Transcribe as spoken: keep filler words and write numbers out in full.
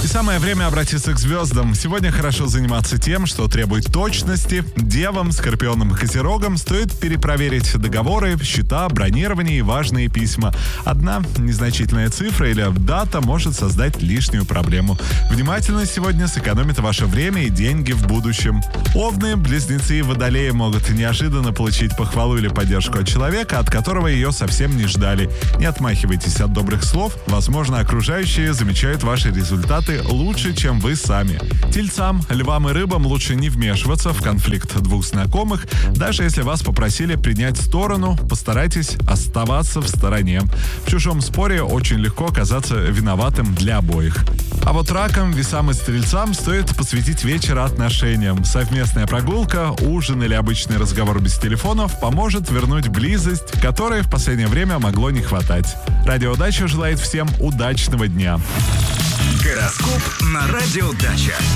Самое время обратиться к звездам. Сегодня хорошо заниматься тем, что требует точности. Девам, скорпионам и козерогам стоит перепроверить договоры, счета, бронирование и важные письма. Одна незначительная цифра или дата может создать лишнюю проблему. Внимательность сегодня сэкономит ваше время и деньги в будущем. Овны, близнецы и водолеи могут неожиданно получить похвалу или поддержку от человека, от которого ее совсем не ждали. Не отмахивайтесь от добрых слов. Возможно, окружающие замечают ваши результаты лучше, чем вы сами. Тельцам, львам и рыбам лучше не вмешиваться в конфликт двух знакомых. Даже если вас попросили принять сторону, постарайтесь оставаться в стороне. В чужом споре очень легко оказаться виноватым для обоих. А вот ракам, весам и стрельцам стоит посвятить вечер отношениям. Совместная прогулка, ужин или обычный разговор без телефонов поможет вернуть близость, которой в последнее время могло не хватать. Радио Дача желает всем удачного дня. Гороскоп на Радио Дача.